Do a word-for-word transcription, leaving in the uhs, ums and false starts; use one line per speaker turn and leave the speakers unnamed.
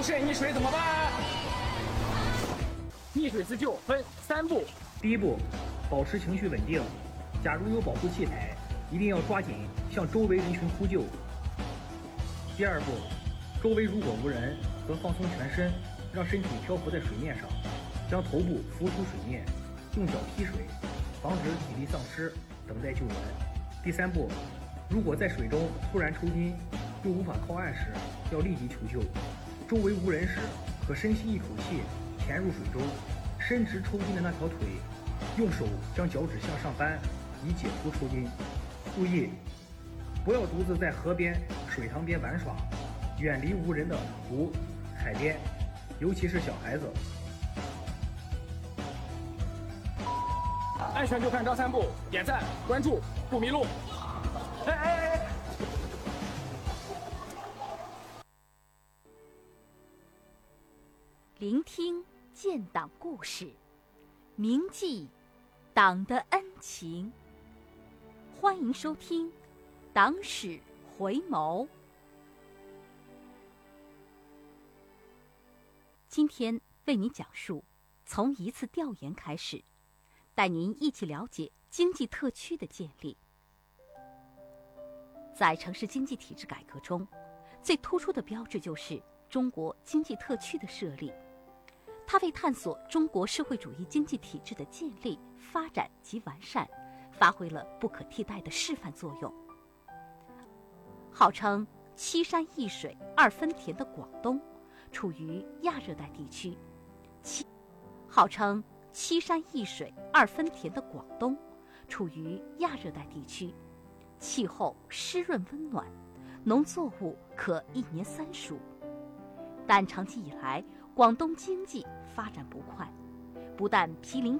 出现溺水怎么办？溺水自救分三步。
第一步，保持情绪稳定。假如有保护器材，一定要抓紧向周围人群呼救。第二步，周围如果无人，则放松全身，让身体漂浮在水面上，将头部浮出水面，用脚踢水，防止体力丧失，等待救援。第三步，如果在水中突然抽筋，又无法靠岸时，要立即求救。周围无人时，可深吸一口气，潜入水中，伸直抽筋的那条腿，用手将脚趾向上扳，以解除抽筋。注意，不要独自在河边、水塘边玩耍，远离无人的湖、海边，尤其是小孩子。
安全就看张三步，点赞、关注，不迷路。哎哎哎！
聆听建党故事，铭记党的恩情。欢迎收听《党史回眸》。今天为您讲述从一次调研开始，带您一起了解经济特区的建立。在城市经济体制改革中，最突出的标志就是中国经济特区的设立。它为探索中国社会主义经济体制的建立、发展及完善，发挥了不可替代的示范作用。号称七山一水二分田的广东，处于亚热带地区。七号称七山一水二分田的广东，处于亚热带地区，气候湿润温暖，农作物可一年三熟。但长期以来，广东经济发展不快，不但毗邻